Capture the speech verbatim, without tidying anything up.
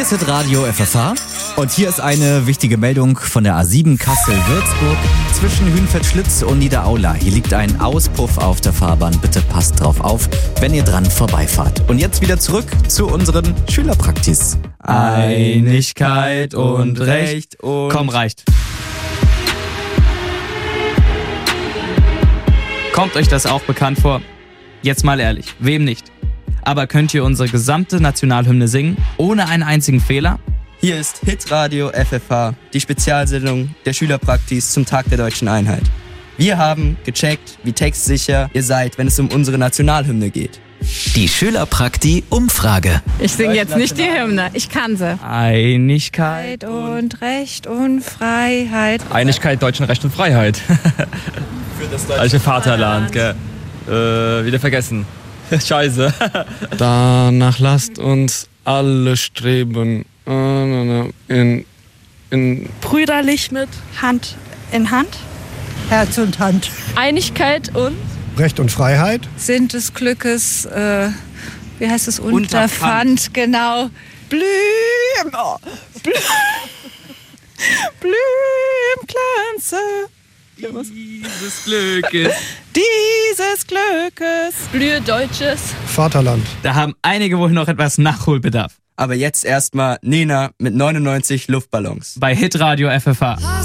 ist Hitradio F F H und hier ist eine wichtige Meldung von der A sieben Kassel-Würzburg zwischen Hünfeld-Schlitz und Niederaula. Hier liegt ein Auspuff auf der Fahrbahn. Bitte passt drauf auf, wenn ihr dran vorbeifahrt. Und jetzt wieder zurück zu unseren Schülerpraktis. Einigkeit und Recht und... Komm, reicht. Kommt euch das auch bekannt vor? Jetzt mal ehrlich, wem nicht? Aber könnt ihr unsere gesamte Nationalhymne singen, ohne einen einzigen Fehler? Hier ist Hitradio F F H, die Spezialsendung der Schülerpraktis zum Tag der Deutschen Einheit. Wir haben gecheckt, wie textsicher ihr seid, wenn es um unsere Nationalhymne geht. Die Schülerprakti-Umfrage. Ich singe jetzt nicht die Hymne, ich kann sie. Einigkeit und Recht und Freiheit. Einigkeit, Deutschen Recht und Freiheit. Für das deutsche Deutsche Vaterland, gell. Äh, wieder vergessen. Scheiße. Danach lasst uns alle streben. In, in Brüderlich mit Hand in Hand. Herz und Hand. Einigkeit und Recht und Freiheit. sind des Glückes, äh, wie heißt es, Unterpfand. Unterpfand, genau. Blüm, oh, Blüm, Blümglanze. dieses Glückes. Dieses Glückes. Blühe Deutsches. Vaterland. Da haben einige wohl noch etwas Nachholbedarf. Aber jetzt erstmal Nena mit neunundneunzig Luftballons. Bei Hitradio F F H.